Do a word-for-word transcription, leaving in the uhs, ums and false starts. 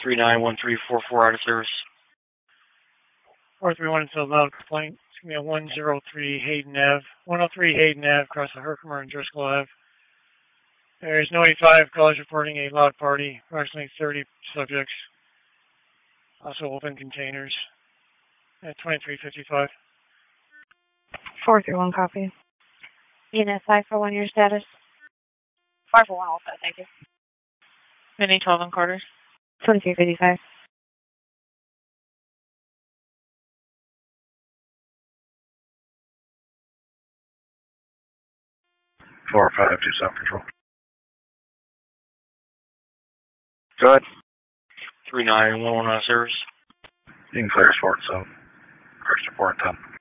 three nine one three four four out of service. four three one, it's a loud complaint. It's going to be a one oh three Hayden Ave. one oh three Hayden Ave across the Herkimer and Driscoll Ave. There's no eighty-five calls reporting a loud party, approximately thirty subjects. Also open containers at twenty-three fifty-five. four three one, copy. E N S five four one, your status? five four one, also, thank you. Mini twelve and quarters. twenty-three fifty-five. four five two seven control. Go ahead. three nine one one out of service. You can clear us four and seven. First to four and ten.